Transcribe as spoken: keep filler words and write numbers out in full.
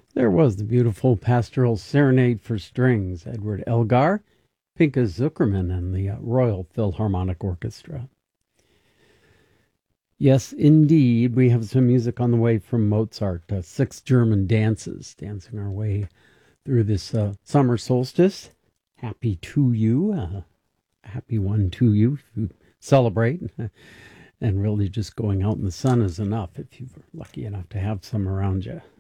There was the beautiful pastoral serenade for strings, Edward Elgar, Pinka Zuckerman, and the uh, Royal Philharmonic Orchestra. Yes, indeed, we have some music on the way from Mozart, uh, six German dances, dancing our way through this uh, summer solstice. Happy to you, uh, happy one to you if you celebrate. And really just going out in the sun is enough if you're lucky enough to have some around you.